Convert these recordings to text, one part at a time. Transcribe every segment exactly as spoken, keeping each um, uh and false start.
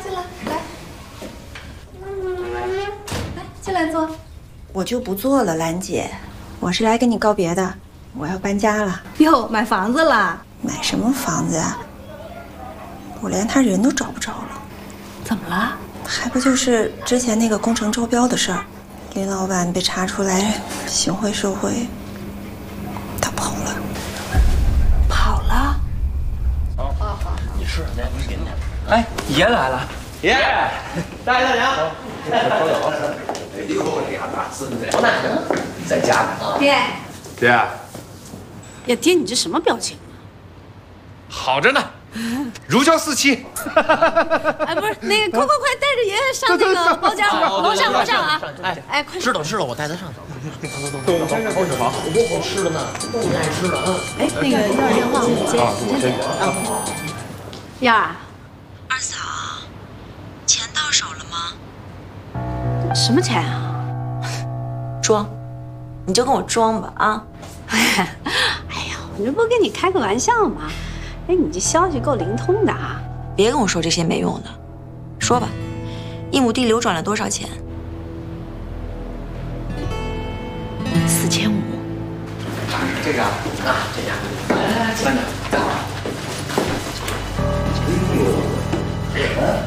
进来，来，来，进来坐。 我就不做了，兰姐，我是来跟你告别的，我要搬家了。 哟，买房子了？ 买什么房子啊？我连他人都找不着了。 怎么了？ 还不就是之前那个工程招标的事儿，林老板被查出来行贿受贿，他跑了。 跑了？ 好，好，好，你是那你给你。哎，爷来了， 爷，大爷大娘， 好友。 哎呦，俩大孙子，我奶奶在家呢。 爹， 爹， 呀，爹，你这什么表情？ 好着呢，如胶似漆。 哎，不是那个，快快快，带着爷爷上那个包间，楼上楼上啊！ 哎哎，快！ 知道知道，我带他上。 董先生，好酒房， 好多好吃的呢，都你爱吃的啊。 哎，那个幺儿电话我接， 我先燕儿， 二嫂，钱到手了吗？ 什么钱啊？ 装，你就跟我装吧啊！ 哎呀，我这不跟你开个玩笑吗？哎，你这消息够灵通的啊！ 别跟我说这些没用的，说吧，一亩地流转了多少钱？ 四千五。 这个啊，这家，来来来，慢点，站好。哎呦，这个。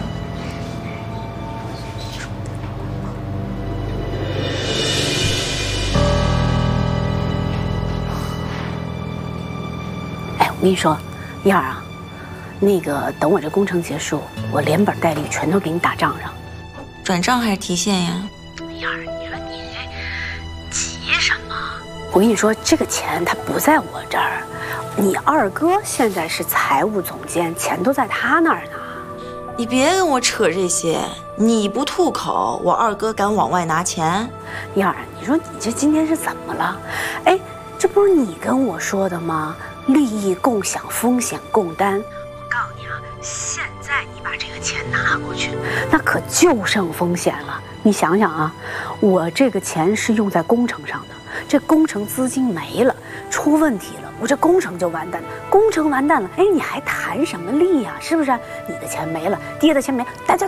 哎，我跟你说，燕儿啊，那个等我这工程结束，我连本带利全都给你打账上。 转账还是提现呀？ 燕儿，你说你急什么？我跟你说，这个钱它不在我这儿，你二哥现在是财务总监，钱都在他那儿呢。 你别跟我扯这些，你不吐口，我二哥敢往外拿钱？ 燕儿，你说你这今天是怎么了？哎，这不是你跟我说的吗？利益共享，风险共担。我告诉你啊，现在你把这个钱拿过去，那可就剩风险了。你想想啊，我这个钱是用在工程上的，这工程资金没了，出问题了，我这工程就完蛋了。工程完蛋了，哎，你还谈什么利呀？是不是？你的钱没了，爹的钱没了，大家